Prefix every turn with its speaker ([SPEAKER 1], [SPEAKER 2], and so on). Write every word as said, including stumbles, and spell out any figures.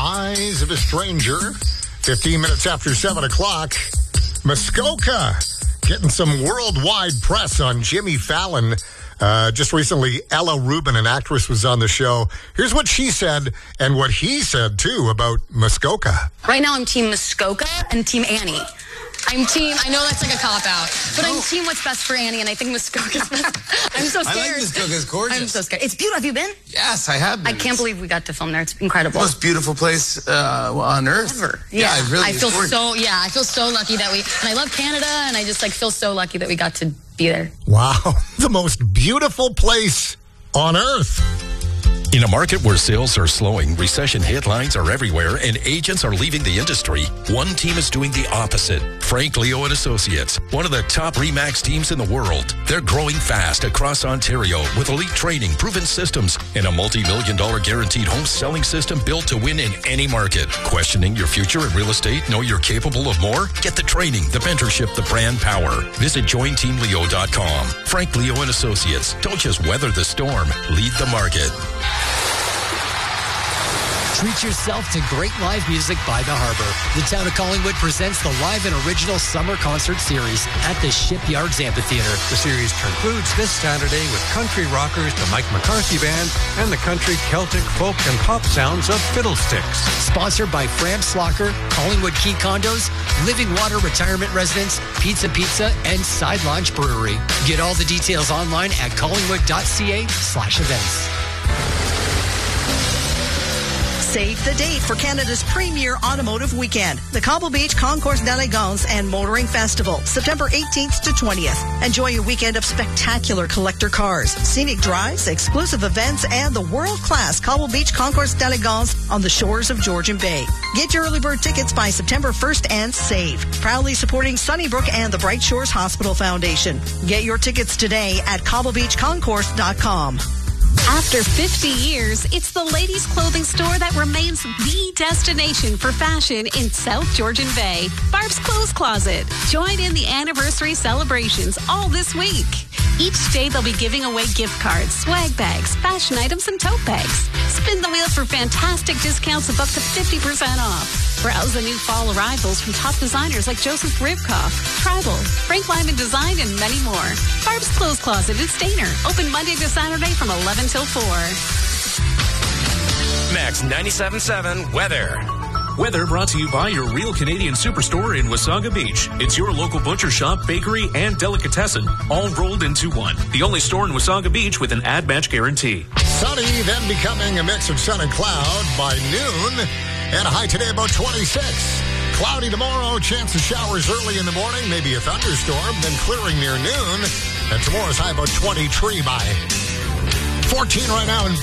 [SPEAKER 1] Eyes of a Stranger. fifteen minutes after seven o'clock. Muskoka getting some worldwide press on Jimmy Fallon. Uh, just recently, Ella Rubin, an actress, was on the show. Here's what she said and what he said, too, about Muskoka.
[SPEAKER 2] Right now, I'm Team Muskoka and Team Annie. I'm team, I know that's like a cop-out, but I'm team what's best for Annie, and I think Muskoka's best. I'm so scared.
[SPEAKER 3] I like Muskoka. It's gorgeous.
[SPEAKER 2] I'm so scared. It's beautiful. Have you been?
[SPEAKER 3] Yes, I have been.
[SPEAKER 2] I can't believe we got to film there. It's incredible.
[SPEAKER 3] Most beautiful place uh, on earth.
[SPEAKER 2] Ever.
[SPEAKER 3] Yeah,
[SPEAKER 2] Yeah,
[SPEAKER 3] it really
[SPEAKER 2] I feel
[SPEAKER 3] is
[SPEAKER 2] so, yeah, I feel so lucky that we, and I love Canada, and I just like feel so lucky that we got to be there.
[SPEAKER 1] Wow. The most beautiful place on earth.
[SPEAKER 4] In a market where sales are slowing, recession headlines are everywhere, and agents are leaving the industry, one team is doing the opposite. Frank Leo and Associates, one of the top RE/MAX teams in the world. They're growing fast across Ontario with elite training, proven systems, and a multi-million dollar guaranteed home selling system built to win in any market. Questioning your future in real estate? Know you're capable of more? Get the training, the mentorship, the brand power. Visit join team leo dot com. Frank Leo and Associates. Don't just weather the storm. Lead the market.
[SPEAKER 5] Treat yourself to great live music by the Harbor. The town of Collingwood presents the live and original summer concert series at the Shipyards Amphitheater.
[SPEAKER 6] The series concludes this Saturday with country rockers the Mike McCarthy Band and the country, Celtic, folk, and pop sounds of Fiddlesticks.
[SPEAKER 5] Sponsored by Fram Slocker, Collingwood Key Condos, Living Water Retirement Residence, Pizza Pizza, and Side Lounge Brewery. Get all the details online at collingwood.ca slash events.
[SPEAKER 7] Save the date for Canada's premier automotive weekend, the Cobble Beach Concours d'Elegance and Motoring Festival, September eighteenth to twentieth. Enjoy a weekend of spectacular collector cars, scenic drives, exclusive events, and the world-class Cobble Beach Concours d'Elegance on the shores of Georgian Bay. Get your early bird tickets by September first and save. Proudly supporting Sunnybrook and the Bright Shores Hospital Foundation. Get your tickets today at cobble beach concourse dot com.
[SPEAKER 8] After fifty years, it's the ladies' clothing store that remains the destination for fashion in South Georgian Bay. Barb's Clothes Closet. Join in the anniversary celebrations all this week. Each day, they'll be giving away gift cards, swag bags, fashion items, and tote bags. Spin the wheel for fantastic discounts of up to fifty percent off. Browse the new fall arrivals from top designers like Joseph Ribkoff, Tribal, Frank Lyman Design, and many more. Barb's Clothes Closet in Stainer. Open Monday to Saturday from eleven till four.
[SPEAKER 9] Max ninety-seven point seven Weather. Weather brought to you by your Real Canadian Superstore in Wasaga Beach. It's your local butcher shop, bakery, and delicatessen, all rolled into one. The only store in Wasaga Beach with an ad match guarantee.
[SPEAKER 1] Sunny, then becoming a mix of sun and cloud by noon. And a high today about twenty-six. Cloudy tomorrow, chance of showers early in the morning, maybe a thunderstorm, then clearing near noon. And tomorrow's high about twenty-three by fourteen right now in